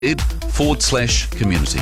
ed.org.nz/community.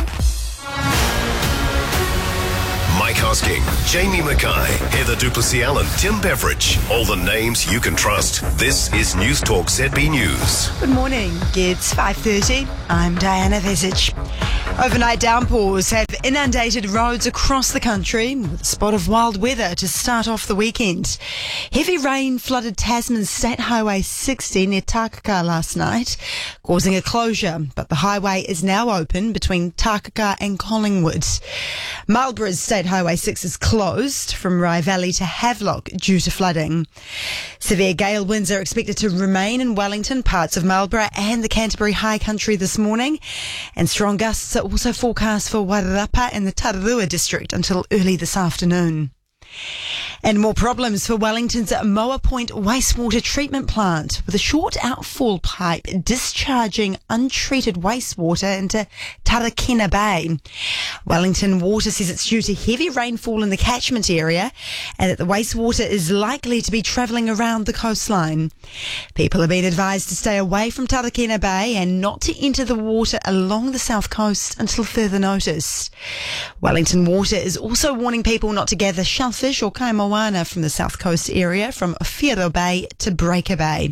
Mike Hosking, Jamie Mackay, Heather Duplessis-Allen, Tim Beveridge. All the names you can trust. This is News Talk ZB News. Good morning. It's 5:30. I'm Diana Vesic. Overnight downpours have inundated roads across the country with a spot of wild weather to start off the weekend. Heavy rain flooded Tasman's State Highway 60 near Takaka last night, causing a closure, but the highway is now open between Takaka and Collingwood. Marlborough's State Highway 6 is closed from Rye Valley to Havelock due to flooding. Severe gale winds are expected to remain in Wellington, parts of Marlborough and the Canterbury High Country this morning, and strong gusts are also forecast for Wairarapa and the Tararua district until early this afternoon. And more problems for Wellington's Moa Point wastewater treatment plant, with a short outfall pipe discharging untreated wastewater into Tarakina Bay. Wellington Water says it's due to heavy rainfall in the catchment area and that the wastewater is likely to be travelling around the coastline. People have been advised to stay away from Tarakina Bay and not to enter the water along the south coast until further notice. Wellington Water is also warning people not to gather shellfish or kaimoana from the south coast area from Whiro Bay to Breaker Bay.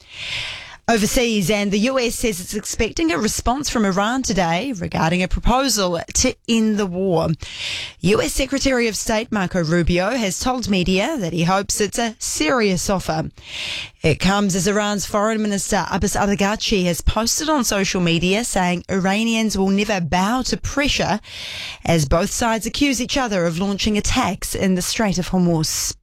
Overseas, and the US says it's expecting a response from Iran today regarding a proposal to end the war. US Secretary of State Marco Rubio has told media that he hopes it's a serious offer. It comes as Iran's Foreign Minister Abbas Araghchi has posted on social media saying Iranians will never bow to pressure as both sides accuse each other of launching attacks in the Strait of Hormuz.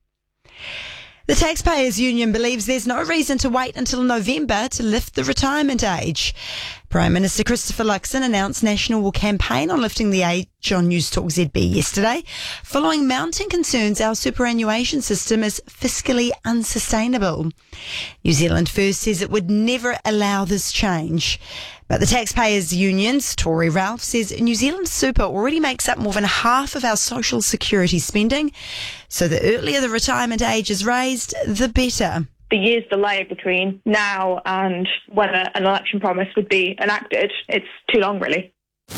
The Taxpayers Union believes there's no reason to wait until November to lift the retirement age. Prime Minister Christopher Luxon announced National will campaign on lifting the age on News Talk ZB yesterday, following mounting concerns our superannuation system is fiscally unsustainable. New Zealand First says it would never allow this change. But the Taxpayers Union's Tory Ralph says New Zealand Super already makes up more than half of our social security spending, so the earlier the retirement age is raised, the better. The year's delay between now and when an election promise would be enacted, it's too long, really.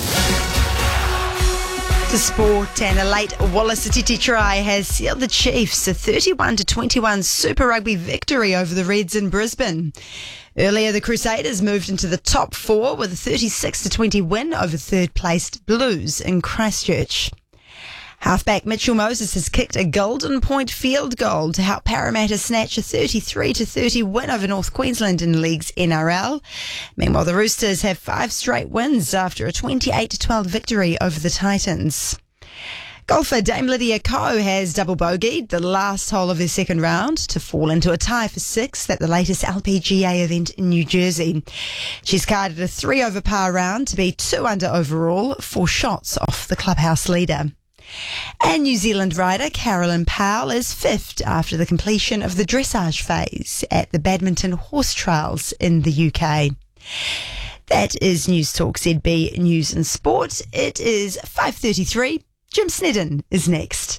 To sport, and a late Wallace Atiti try has sealed the Chiefs a 31-21 Super Rugby victory over the Reds in Brisbane. Earlier, the Crusaders moved into the top four with a 36-20 win over third-placed Blues in Christchurch. Halfback Mitchell Moses has kicked a Golden Point field goal to help Parramatta snatch a 33-30 win over North Queensland in the league's NRL. Meanwhile, the Roosters have 5 straight wins after a 28-12 victory over the Titans. Golfer Dame Lydia Ko has double bogeyed the last hole of her second round to fall into a tie for 6th at the latest LPGA event in New Jersey. She's carded a 3 over par round to be 2 under overall, 4 shots off the clubhouse leader. And New Zealand rider Carolyn Powell is 5th after the completion of the dressage phase at the Badminton Horse Trials in the UK. That is News Talk ZB News and Sport. It is 5:33. Jim Snedden is next.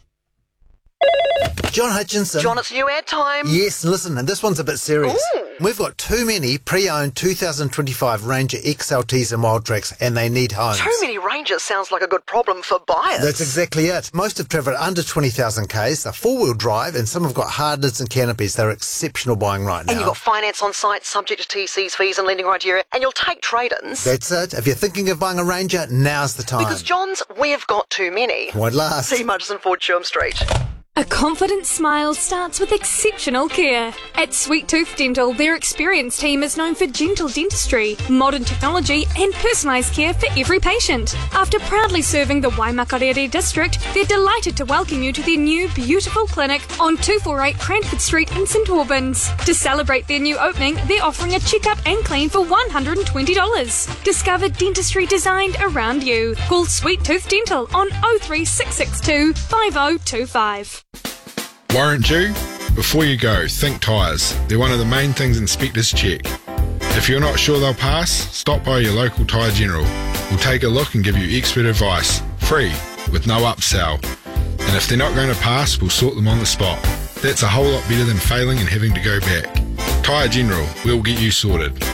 John Hutchinson. John, it's new ad time. Yes, listen, and this one's a bit serious. Ooh. We've got too many pre-owned 2025 Ranger XLTs and Wild Tracks, and they need homes. Too many Rangers sounds like a good problem for buyers. That's exactly it. Most have travelled under 20,000 Ks. They're four-wheel drive, and some have got hard lids and canopies. They're exceptional buying right now. And you've got finance on site, subject to TC's fees and lending criteria, and you'll take trade-ins. That's it. If you're thinking of buying a Ranger, now's the time. Because, Johns, we've got too many. Won't last. See Murchison Ford, Sherm Street. A confident smile starts with exceptional care. At Sweet Tooth Dental, their experienced team is known for gentle dentistry, modern technology and personalised care for every patient. After proudly serving the Waimakarere district, they're delighted to welcome you to their new beautiful clinic on 248 Cranford Street in St Albans. To celebrate their new opening, they're offering a checkup and clean for $120. Discover dentistry designed around you. Call Sweet Tooth Dental on 03662 5025. Warrant due? Before you go, think tyres. They're one of the main things inspectors check. If you're not sure they'll pass, stop by your local Tyre General. We'll take a look and give you expert advice, free, with no upsell. And if they're not going to pass, we'll sort them on the spot. That's a whole lot better than failing and having to go back. Tyre General, we'll get you sorted.